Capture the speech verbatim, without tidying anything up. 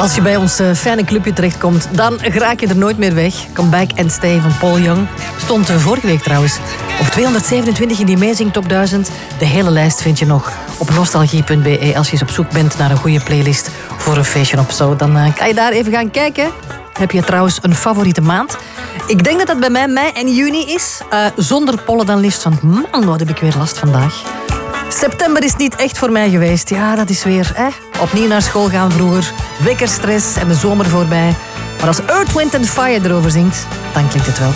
Als je bij ons uh, fijne clubje terechtkomt, dan raak je er nooit meer weg. Come Back and Stay van Paul Young. Stond uh, vorige week trouwens op tweehonderdzevenentwintig in die Amazing Top duizend. De hele lijst vind je nog op nostalgie punt b e. Als je eens op zoek bent naar een goede playlist voor een feestje op zo, dan uh, kan je daar even gaan kijken. Heb je trouwens een favoriete maand? Ik denk dat dat bij mij mei en juni is. Uh, zonder pollen dan liefst, want man, wat heb ik weer last vandaag. September is niet echt voor mij geweest. Ja, dat is weer hè? Opnieuw naar school gaan vroeger. Wekkerstress en de zomer voorbij. Maar als Earth, Wind and Fire erover zingt, dan klinkt het wel.